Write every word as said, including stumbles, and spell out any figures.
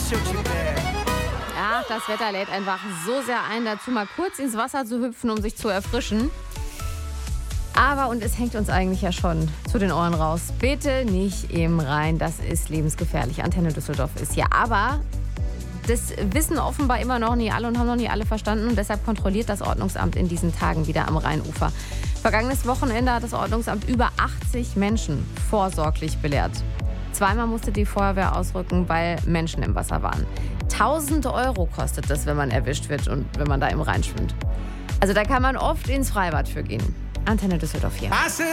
Ach, das Wetter lädt einfach so sehr ein, dazu mal kurz ins Wasser zu hüpfen, um sich zu erfrischen. Aber, und es hängt uns eigentlich ja schon zu den Ohren raus, bitte nicht im Rhein, das ist lebensgefährlich. Antenne Düsseldorf ist hier. Aber das wissen offenbar immer noch nie alle und haben noch nie alle verstanden. Und deshalb kontrolliert das Ordnungsamt in diesen Tagen wieder am Rheinufer. Vergangenes Wochenende hat das Ordnungsamt über achtzig Menschen vorsorglich belehrt. Zweimal musste die Feuerwehr ausrücken, weil Menschen im Wasser waren. tausend Euro kostet das, wenn man erwischt wird und wenn man da im Rhein schwimmt. Also da kann man oft ins Freibad für gehen. Antenne Düsseldorf hier.